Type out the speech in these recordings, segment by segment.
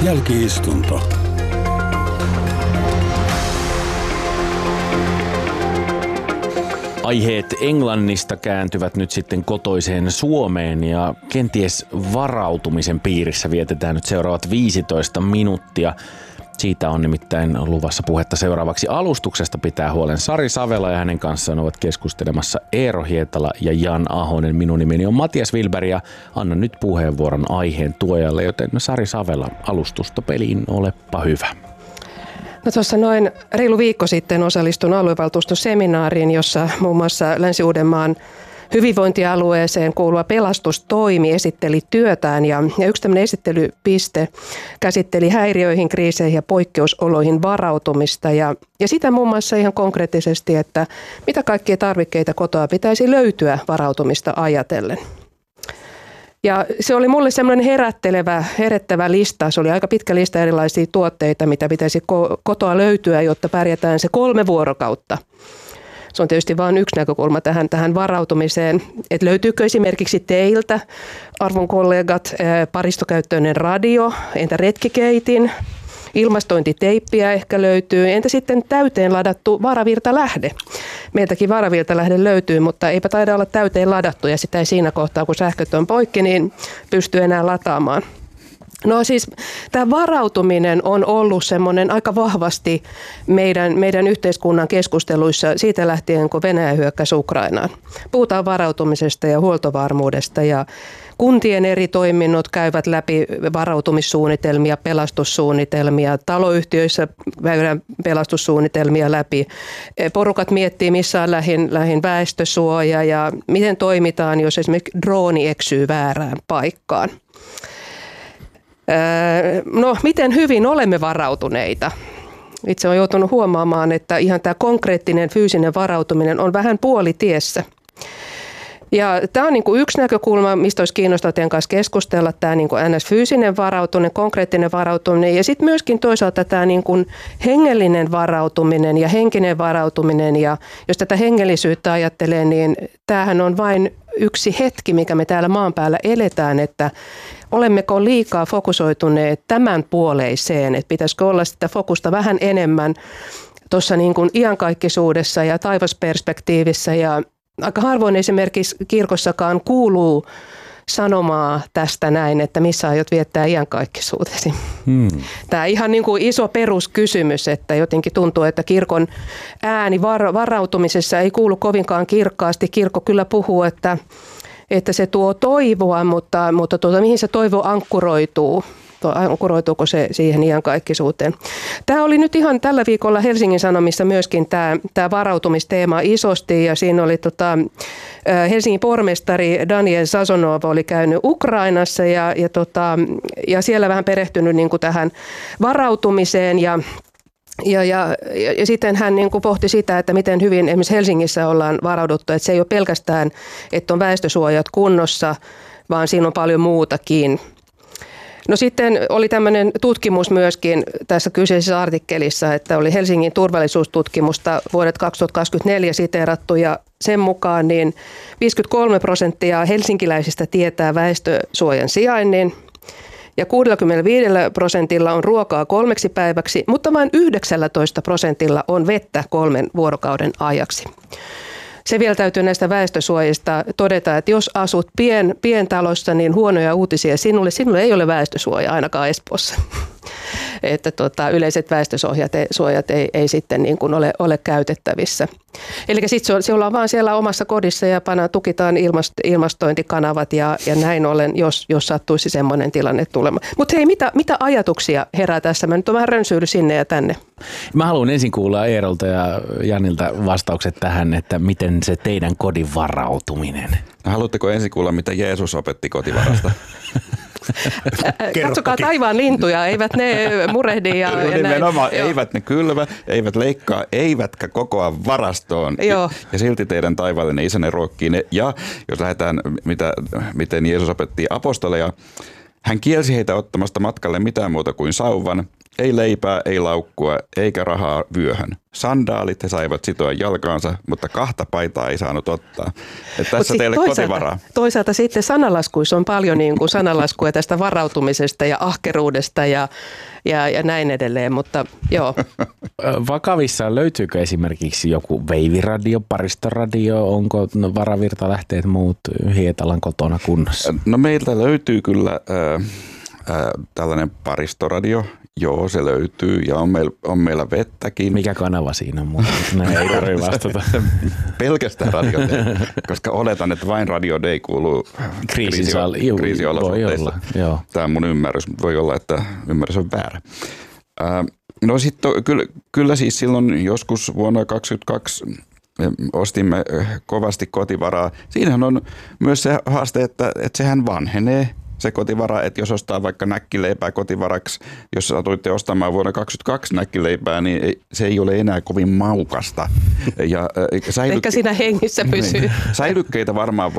Jälki-istunto. Aiheet Englannista kääntyvät nyt sitten kotoiseen Suomeen ja kenties varautumisen piirissä vietetään nyt seuraavat 15 minuuttia. Siitä on nimittäin luvassa puhetta seuraavaksi. Alustuksesta pitää huolen Sari Savela ja hänen kanssaan ovat keskustelemassa Eero Hietala ja Jan Ahonen. Minun nimeni on Matias Wilberg ja annan nyt puheenvuoron aiheen tuojalle, joten Sari Savela, alustusta peliin, olepa hyvä. No tuossa noin reilu viikko sitten osallistun aluevaltuuston seminaariin, jossa muun muassa Länsi-Uudenmaan hyvinvointialueeseen kuuluva pelastustoimi esitteli työtään ja yksi tämmöinen esittelypiste käsitteli häiriöihin, kriiseihin ja poikkeusoloihin varautumista ja sitä muun muassa ihan konkreettisesti, että mitä kaikkia tarvikkeita kotoa pitäisi löytyä varautumista ajatellen. Ja se oli mulle semmoinen herättävä lista. Se oli aika pitkä lista erilaisia tuotteita, mitä pitäisi kotoa löytyä, jotta pärjätään se 3 vuorokautta. Se on tietysti vain yksi näkökulma tähän varautumiseen. Että löytyykö esimerkiksi teiltä, arvon kollegat, paristokäyttöinen radio, entä retkikeitin, ilmastointiteippiä ehkä löytyy, entä sitten täyteen ladattu varavirtalähde. Meiltäkin varavirtalähde löytyy, mutta eipä taida olla täyteen ladattu ja sitä ei siinä kohtaa, kun sähköt on poikki, niin pysty enää lataamaan. No siis tämä varautuminen on ollut semmoinen aika vahvasti meidän yhteiskunnan keskusteluissa siitä lähtien, kun Venäjä hyökkäsi Ukrainaan. Puhutaan varautumisesta ja huoltovarmuudesta ja kuntien eri toiminnot käyvät läpi varautumissuunnitelmia, pelastussuunnitelmia, taloyhtiöissä käydään pelastussuunnitelmia läpi. Porukat miettii, missä on lähin väestösuoja ja miten toimitaan, jos esimerkiksi drooni eksyy väärään paikkaan. No, miten hyvin olemme varautuneita? Itse olen joutunut huomaamaan, että ihan tämä konkreettinen fyysinen varautuminen on vähän puolitiessä. Ja tämä on niin kuin yksi näkökulma, mistä olisi kiinnostavaa teidän kanssa keskustella, tämä niin kuin NS-fyysinen varautuminen, konkreettinen varautuminen ja sitten myöskin toisaalta tämä niin kuin hengellinen varautuminen ja henkinen varautuminen. Ja jos tätä hengellisyyttä ajattelee, niin tämähän on vain yksi hetki, mikä me täällä maan päällä eletään, että olemmeko liikaa fokusoituneet tämän puoleiseen, että pitäisikö olla sitä fokusta vähän enemmän tuossa niin kuin iankaikkisuudessa ja taivasperspektiivissä ja aika harvoin esimerkiksi kirkossakaan kuuluu sanomaa tästä näin, että missä aiot viettää iankaikkisuutesi. Tämä ihan niin kuin iso peruskysymys, että jotenkin tuntuu, että kirkon ääni varautumisessa ei kuulu kovinkaan kirkkaasti. Kirkko kyllä puhuu, että se tuo toivoa, mutta mihin se toivo ankkuroituu? Ankkuroituuko se siihen iankaikkisuuteen? Tämä oli nyt ihan tällä viikolla Helsingin Sanomissa myöskin tämä varautumisteema isosti ja siinä oli Helsingin pormestari Daniel Sazonov oli käynyt Ukrainassa ja siellä vähän perehtynyt niin kuin tähän varautumiseen ja sitten hän niin kuin pohti sitä, että miten hyvin esimerkiksi Helsingissä ollaan varauduttu, että se ei ole pelkästään, että on väestösuojat kunnossa, vaan siinä on paljon muutakin. No sitten oli tämmöinen tutkimus myöskin tässä kyseisessä artikkelissa, että oli Helsingin turvallisuustutkimusta vuodet 2024 siteerattu ja sen mukaan niin 53% helsinkiläisistä tietää väestösuojan sijainnin ja 65% on ruokaa 3 päiväksi, mutta vain 19% on vettä 3 vuorokauden ajaksi. Se vielä täytyy näistä väestösuojista todeta, että jos asut pientalossa, niin huonoja uutisia sinulle ei ole väestösuoja ainakaan Espoossa. Että yleiset väestösuojat ei sitten niin kuin ole käytettävissä. Eli sitten se ollaan vaan siellä omassa kodissa ja tukitaan ilmastointikanavat ja näin ollen, jos sattuisi semmoinen tilanne tulemaan. Mutta hei, mitä ajatuksia herää tässä? Mä nyt on vähän rönsyily sinne ja tänne. Mä haluan ensin kuulla Eerolta ja Janilta vastaukset tähän, että miten se teidän kodin varautuminen. Haluatteko ensin kuulla, mitä Jeesus opetti kotivarasta? Katsokaa taivaan lintuja, eivät ne murehdi ja nimenomaan, eivät ne kylvä, eivät leikkaa, eivätkä kokoa varastoon. Ja silti teidän taivaallinen isänne ruokkii ne. Ja jos lähdetään, miten Jeesus opetti apostoleja, hän kielsi heitä ottamasta matkalle mitään muuta kuin sauvan, Ei leipää, ei laukkua, eikä rahaa vyöhön. Sandaalit he saivat sitoa jalkaansa, mutta 2 paitaa ei saanut ottaa. Että tässä teille kotivaraa. Toisaalta sitten sanalaskuissa on paljon niin kuin sanalaskuja tästä varautumisesta ja ahkeruudesta ja näin edelleen, mutta joo. Vakavissa löytyykö esimerkiksi joku veiviradio, paristoradio, onko varavirtalähteet muut Hietalan kotona kunnossa? No meiltä löytyy kyllä tällainen paristoradio. Joo, se löytyy ja on meillä vettäkin. Mikä kanava siinä on muuta? Näin ei tarvitse vastata. Pelkästään Radio Day, koska oletan, että vain Radio Day kuuluu kriisiolosuhteissa. Tämä on mun ymmärrys. Voi olla, että ymmärrys on väärä. No sitten kyllä siis silloin joskus vuonna 2022 ostimme kovasti kotivaraa. Siinähän on myös se haaste, että sehän vanhenee. Se kotivara, että jos ostaa vaikka näkkileipää kotivaraksi, jos satuitte ostamaan vuonna 2022 näkkileipää, niin se ei ole enää kovin maukasta. Ja ehkä siinä hengissä pysyy. Niin, säilykkeitä varmaan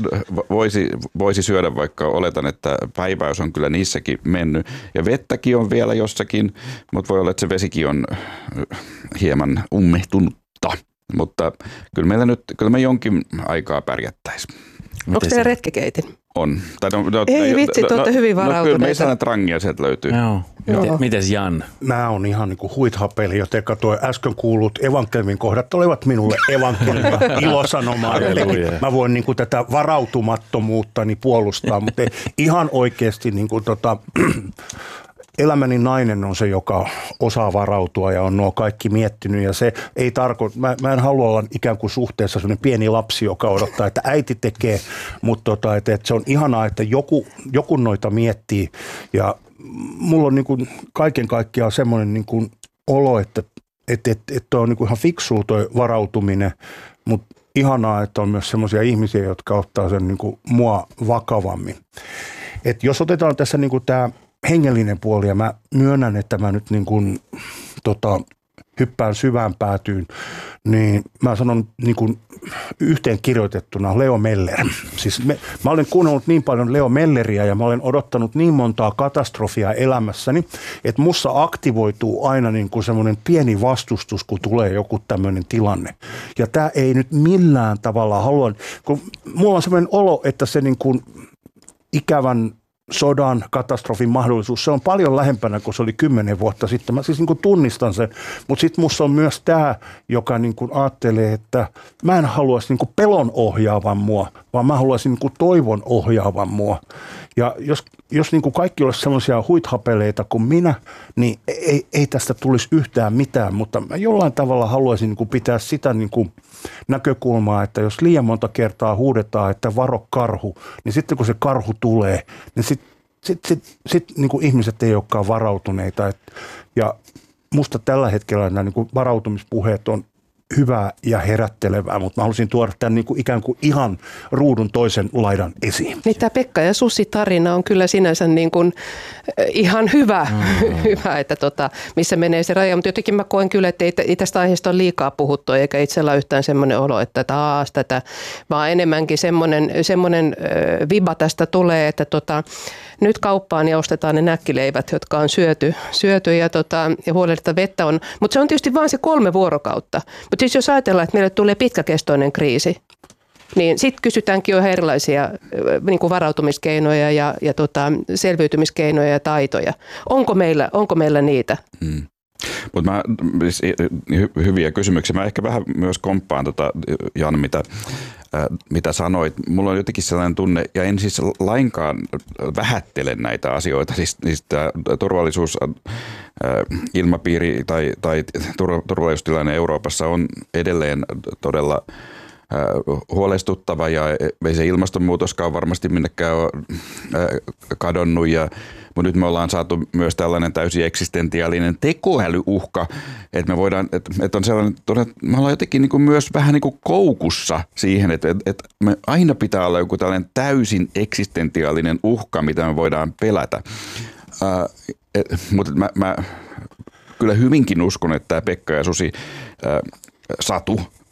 voisi syödä, vaikka oletan, että päiväys on kyllä niissäkin mennyt. Ja vettäkin on vielä jossakin, mutta voi olla, että se vesikin on hieman ummehtunutta. Mutta kyllä me jonkin aikaa pärjättäisiin. Onko teillä retkikeitin? On. Ei vitsi, te olette hyvin varautuneita. Kyllä meistä trangia sieltä löytyy. Joo. Mites Jan? Nämä on ihan niin kuin huithapeli, joten tuo äsken kuulut evankeliumin kohdat olivat minulle evankeliumin ilosanomaa. Mä voin niin kuin tätä varautumattomuutta puolustaa, mutta ihan oikeasti niin kuin elämäni nainen on se, joka osaa varautua ja on nuo kaikki miettinyt ja se ei tarkoita, mä en halua olla ikään kuin suhteessa sellainen pieni lapsi, joka odottaa, että äiti tekee, mutta että se on ihanaa, että joku noita miettii ja mulla on niin kuin kaiken kaikkiaan semmoinen niin kuin olo, että on niin kuin ihan fiksua toi varautuminen, mutta ihanaa, että on myös semmoisia ihmisiä, jotka ottaa sen niin kuin mua vakavammin. Et jos otetaan tässä niin kuin tämä hengellinen puoli ja mä myönnän, että mä nyt niin kuin, hyppään syvään päätyyn, niin mä sanon niin kuin yhteen kirjoitettuna Leo Meller. Siis mä olen kuunnellut niin paljon Leo Melleriä ja mä olen odottanut niin montaa katastrofia elämässäni, että mussa aktivoituu aina niin kuin semmoinen pieni vastustus, kun tulee joku tämmöinen tilanne. Ja tää ei nyt millään tavalla kun mulla on semmoinen olo, että se niin kuin ikävän sodan, katastrofin mahdollisuus, se on paljon lähempänä kuin se oli 10 vuotta sitten. Mä siis niin kuin tunnistan sen, mutta sitten musta on myös tämä, joka niin kuin ajattelee, että mä en haluaisi niin kuin pelon ohjaavan mua, vaan mä haluaisin niin kuin toivon ohjaavan mua. Ja jos niin kuin kaikki olisi sellaisia huithapeleita kuin minä, niin ei tästä tulisi yhtään mitään, mutta mä jollain tavalla haluaisin niin kuin pitää sitä niin kuin näkökulmaa, että jos liian monta kertaa huudetaan, että varo karhu, niin sitten kun se karhu tulee, niin sitten niin kuin ihmiset ei olekaan varautuneita. Ja musta tällä hetkellä nämä niin kuin varautumispuheet on hyvää ja herättelevää, mutta mä halusin tuoda tämän niin kuin ikään kuin ihan ruudun toisen laidan esiin. Niin tämä Pekka ja Susi tarina on kyllä sinänsä niin kuin ihan hyvä, että missä menee se raja, mutta jotenkin mä koen kyllä, että ei tästä aiheesta ole liikaa puhuttu, eikä itsellä ole yhtään semmoinen olo, että taas tätä, vaan enemmänkin semmoinen viba tästä tulee, että nyt kauppaan ja ostetaan ne näkkileivät, jotka on syöty ja huolehditaan vettä on, mutta se on tietysti vain se 3 vuorokautta. Mutta siis jos ajatellaan, että meille tulee pitkäkestoinen kriisi, niin sitten kysytäänkin jo erilaisia niin kuin varautumiskeinoja ja selviytymiskeinoja ja taitoja. Onko meillä niitä? Mutta hyviä kysymyksiä. Mä ehkä vähän myös komppaan Jan, mitä sanoit. Mulla on jotenkin sellainen tunne, ja en siis lainkaan vähättele näitä asioita. Siis tämä turvallisuusilmapiiri tai turvallisuustilanne Euroopassa on edelleen todella huolestuttava, ja ei se ilmastonmuutoskaan varmasti minnekään ole kadonnut, mutta nyt me ollaan saatu myös tällainen täysin eksistentiaalinen tekoälyuhka, että me voidaan, että on sellainen, me ollaan jotenkin niin kuin myös vähän niin kuin koukussa siihen, että me aina pitää olla joku tällainen täysin eksistentiaalinen uhka, mitä me voidaan pelätä. Mutta mä kyllä hyvinkin uskon, että tämä Pekka ja Susi Satu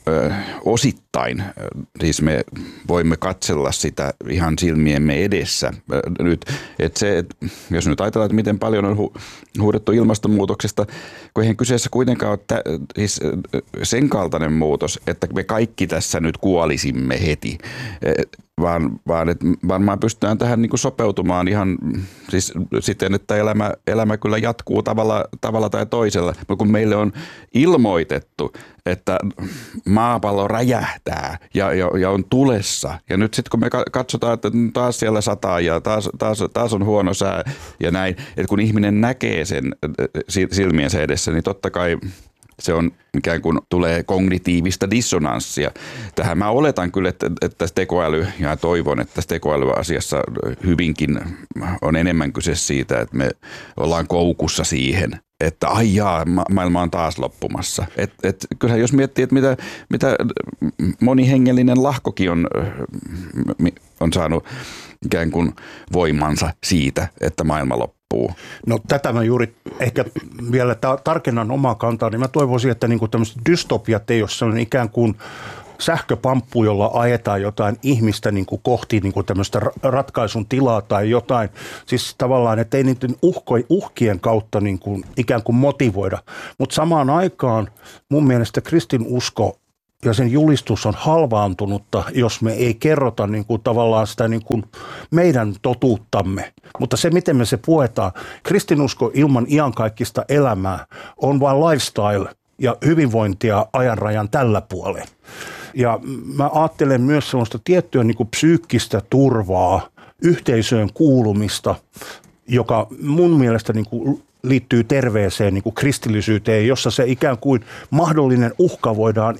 osittain, siis me voimme katsella sitä ihan silmiemme edessä nyt, että se, jos nyt ajatellaan, että miten paljon on huudettu ilmastonmuutoksesta, kun eihän kyseessä kuitenkaan ole siis sen kaltainen muutos, että me kaikki tässä nyt kuolisimme heti, vaan että varmaan pystytään tähän niin kuin sopeutumaan ihan siis siten, että elämä kyllä jatkuu tavalla tai toisella, mutta kun meille on ilmoitettu, että maapallo räjähtää ja on tulessa. Ja nyt sitten kun me katsotaan, että taas siellä sataa ja taas on huono sää ja näin, että kun ihminen näkee sen silmiensä edessä, niin totta kai se on ikään kuin tulee kognitiivista dissonanssia. Tähän mä oletan kyllä, että tekoäly, ja toivon, että tässä tekoälyasiassa hyvinkin on enemmän kyse siitä, että me ollaan koukussa siihen, että ai jaa, maailma on taas loppumassa. Kyllähän jos miettii, että mitä monihengellinen lahkokin on saanut ikään kuin voimansa siitä, että maailma loppuu. No tätä mä juuri ehkä vielä tarkennan omaa kantaa, niin mä toivoisin, että niinku tämmöiset dystopiat ei ole sellainen ikään kuin sähköpamppu, jolla ajetaan jotain ihmistä niin kuin kohti niin kuin tämmöistä ratkaisun tilaa tai jotain. Siis tavallaan, että ei niiden uhkien kautta niin kuin ikään kuin motivoida. Mutta samaan aikaan mun mielestä kristinusko ja sen julistus on halvaantunutta, jos me ei kerrota niin kuin tavallaan sitä niin kuin meidän totuuttamme. Mutta se, miten me se puetaan, kristinusko ilman iankaikkista elämää on vain lifestyle ja hyvinvointia ajanrajan tällä puolella. Ja mä ajattelen myös sellaista tiettyä niin kuin psyykkistä turvaa, yhteisöön kuulumista, joka mun mielestä niin kuin liittyy terveeseen niin kuin kristillisyyteen, jossa se ikään kuin mahdollinen uhka voidaan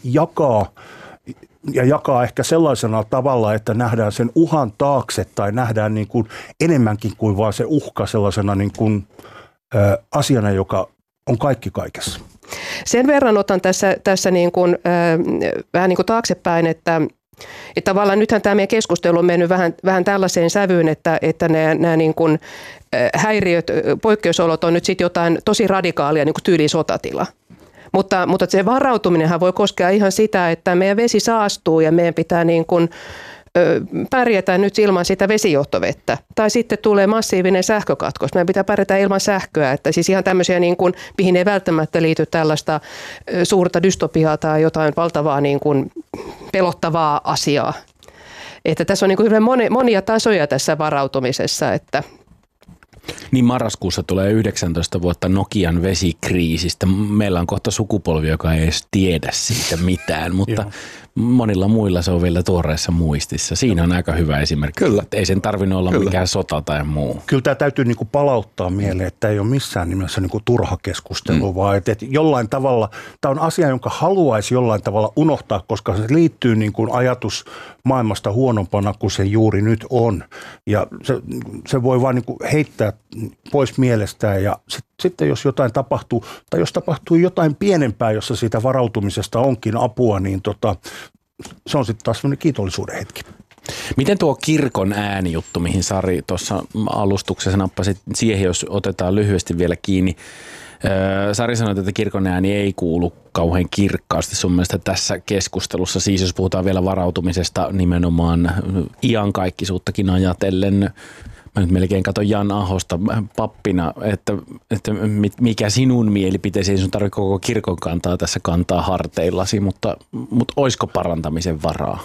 jakaa ehkä sellaisena tavalla, että nähdään sen uhan taakse tai nähdään niin kuin enemmänkin kuin vaan se uhka sellaisena niin kuin, asiana, joka on kaikki kaikessa. Sen verran otan tässä niin kuin, vähän niin kuin taaksepäin, että tavallaan nythän tämä meidän keskustelu on mennyt vähän tällaiseen sävyyn, että nämä niin kuin häiriöt, poikkeusolot on nyt sitten jotain tosi radikaalia, niin kuin tyyliin sotatila. Mutta se varautuminenhan voi koskea ihan sitä, että meidän vesi saastuu ja meidän pitää niin kuin pärjätä nyt ilman sitä vesijohtovettä. Tai sitten tulee massiivinen sähkökatkos. Meidän pitää pärjätä ilman sähköä. Että siis ihan tämmöisiä, niin kuin, mihin ei välttämättä liity tällaista suurta dystopiaa tai jotain valtavaa niin kuin pelottavaa asiaa. Että tässä on niin kuin monia tasoja tässä varautumisessa, että niin marraskuussa tulee 19 vuotta Nokian vesikriisistä. Meillä on kohta sukupolvi, joka ei edes tiedä siitä mitään, mutta monilla muilla se on vielä tuoreessa muistissa. Siinä on aika hyvä esimerkki. Kyllä. Ei sen tarvinnut olla mikään sota tai muu. Kyllä tämä täytyy niinku palauttaa mieleen, että ei ole missään nimessä niinku turha keskustelu, vaan että jollain tavalla, tämä on asia, jonka haluaisi jollain tavalla unohtaa, koska se liittyy niinku ajatus maailmasta huonompana kuin se juuri nyt on. Ja se voi vaan niinku heittää pois mielestään ja sitten jos jotain tapahtuu, tai jos tapahtuu jotain pienempää, jossa siitä varautumisesta onkin apua, niin se on sitten taas sellainen kiitollisuuden hetki. Miten tuo kirkon äänijuttu, mihin Sari tuossa alustuksessa nappasi siihen, jos otetaan lyhyesti vielä kiinni. Sari sanoi, että kirkon ääni ei kuulu kauhean kirkkaasti sun mielestä tässä keskustelussa. Siis jos puhutaan vielä varautumisesta nimenomaan iankaikkisuuttakin ajatellen. Mä nyt melkein katson Jan Ahosta pappina, että mikä sinun mielipiteesi, ei sun tarvitse koko kirkon kantaa tässä kantaa harteillasi, mutta olisiko parantamisen varaa?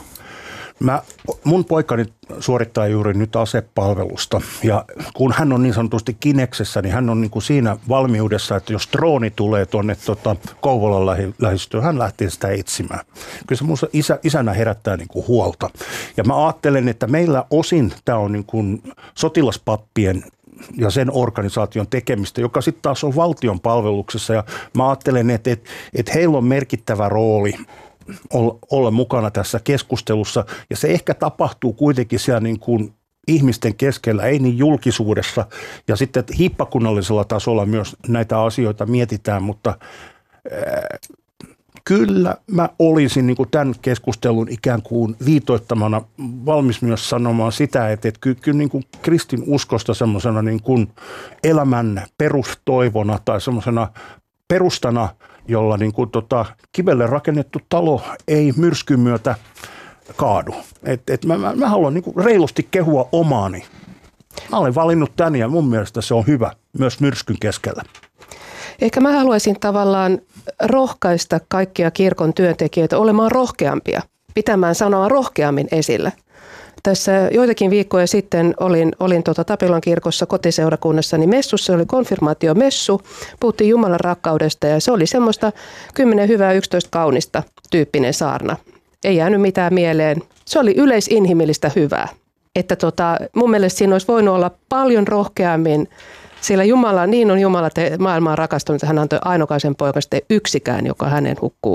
Mun poikani suorittaa juuri nyt asepalvelusta ja kun hän on niin sanotusti kineksessä, niin hän on niin kuin siinä valmiudessa, että jos drooni tulee tuonne Kouvolan lähistöön, hän lähtee sitä etsimään. Kyllä se mun isänä herättää niin kuin huolta. Ja mä ajattelen, että meillä osin tämä on niin kuin sotilaspappien ja sen organisaation tekemistä, joka sitten taas on valtion palveluksessa. Ja mä ajattelen, että heillä on merkittävä rooli olla mukana tässä keskustelussa, ja se ehkä tapahtuu kuitenkin siellä niin kuin ihmisten keskellä, ei niin julkisuudessa, ja sitten hiippakunnallisella tasolla myös näitä asioita mietitään, mutta kyllä mä olisin niin kuin tämän keskustelun ikään kuin viitoittamana valmis myös sanomaan sitä, että kyllä niin kuin kristinuskosta semmoisena niin kuin elämän perustoivona tai semmoisena perustana jolla niin kuin kivelle rakennettu talo ei myrskyn myötä kaadu. Mä haluan niin kuin reilusti kehua omaani. Mä olen valinnut tän ja mun mielestä se on hyvä myös myrskyn keskellä. Ehkä mä haluaisin tavallaan rohkaista kaikkia kirkon työntekijöitä olemaan rohkeampia, pitämään sanoa rohkeammin esillä. Tässä joitakin viikkoja sitten olin Tapilan kirkossa kotiseurakunnassani messussa, se oli konfirmaatiomessu, puhuttiin Jumalan rakkaudesta ja se oli semmoista 10 hyvää 11 kaunista tyyppinen saarna. Ei jäänyt mitään mieleen, se oli yleisinhimillistä hyvää. Että mun mielestä siinä olisi voinut olla paljon rohkeammin, sillä Jumala, niin on Jumala maailmaa rakastanut, että hän antoi ainokaisen poikan, sitten yhden, joka hänen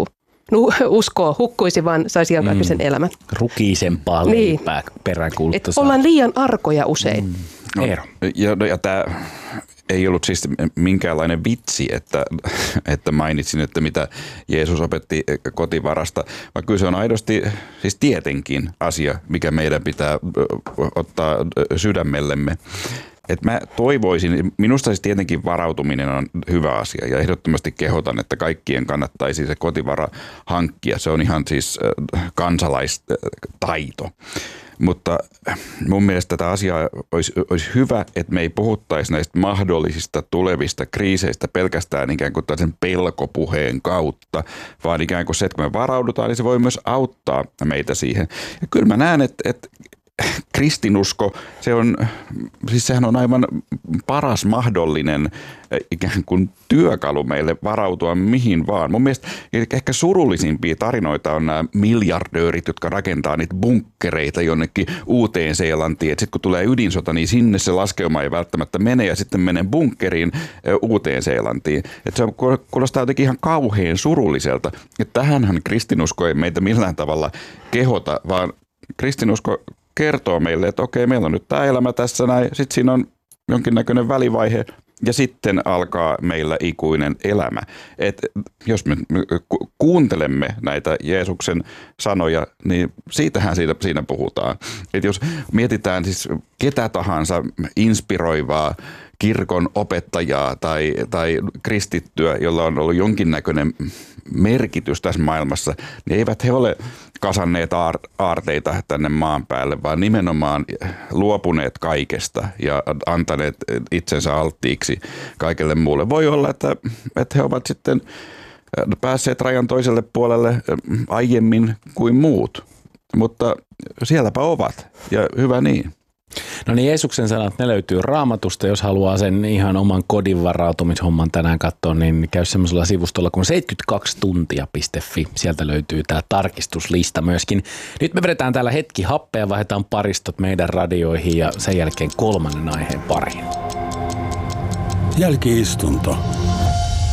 uskoo, hukkuisi, vaan saisi iankaikkisen elämän. Rukiisempaa leipää peräänkuulutta. Että ollaan liian arkoja usein. Eero. Ja tämä ei ollut siis minkäänlainen vitsi, että mainitsin, että mitä Jeesus opetti kotivarasta, vaan kyllä se on aidosti siis tietenkin asia, mikä meidän pitää ottaa sydämellemme. Että mä toivoisin, minusta siis tietenkin varautuminen on hyvä asia ja ehdottomasti kehotan, että kaikkien kannattaisi se kotivara hankkia. Se on ihan siis kansalaistaito. Mutta mun mielestä tätä asiaa olisi hyvä, että me ei puhuttaisi näistä mahdollisista tulevista kriiseistä pelkästään ikään kuin tällaisen pelkopuheen kautta, vaan ikään kuin se, että kun me varaudutaan, niin se voi myös auttaa meitä siihen. Ja kyllä mä näen, että kristinusko, sehän on aivan paras mahdollinen ikään kuin työkalu meille varautua mihin vaan. Mun mielestä ehkä surullisimpia tarinoita on nämä miljardöörit, jotka rakentaa niitä bunkkereita jonnekin Uuteen-Seelantiin. Sitten kun tulee ydinsota, niin sinne se laskeuma ei välttämättä mene ja sitten menee bunkkeriin Uuteen-Seelantiin. Että se kuulostaa jotenkin ihan kauhean surulliselta. Että tähänhän kristinusko ei meitä millään tavalla kehota, vaan kristinusko kertoo meille, että okei, meillä on nyt tämä elämä tässä näin, sitten siinä on jonkinnäköinen välivaihe ja sitten alkaa meillä ikuinen elämä. Et jos me kuuntelemme näitä Jeesuksen sanoja, niin siitähän siinä puhutaan. Et jos mietitään siis ketä tahansa inspiroivaa kirkon opettajaa tai kristittyä, jolla on ollut jonkinnäköinen merkitys tässä maailmassa, niin eivät he ole kasanneet aarteita tänne maan päälle, vaan nimenomaan luopuneet kaikesta ja antaneet itsensä alttiiksi kaikelle muulle. Voi olla, että he ovat sitten päässeet rajan toiselle puolelle aiemmin kuin muut, mutta sielläpä ovat ja hyvä niin. No niin, Jeesuksen sanat, ne löytyy Raamatusta. Jos haluaa sen ihan oman kodin varautumishomman tänään katsoa, niin käy semmoisella sivustolla kuin 72tuntia.fi. Sieltä löytyy tämä tarkistuslista myöskin. Nyt me vedetään täällä hetki happea, vaihdetaan paristot meidän radioihin ja sen jälkeen kolmannen aiheen pariin. Jälki-istunto.